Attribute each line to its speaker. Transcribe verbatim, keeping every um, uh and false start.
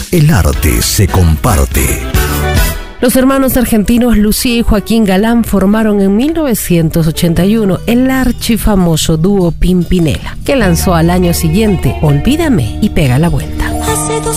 Speaker 1: el arte se comparte.
Speaker 2: Los hermanos argentinos Lucía y Joaquín Galán formaron en mil novecientos ochenta y uno el archifamoso dúo Pimpinela, que lanzó al año siguiente Olvídame y Pega la Vuelta.
Speaker 3: Hace dos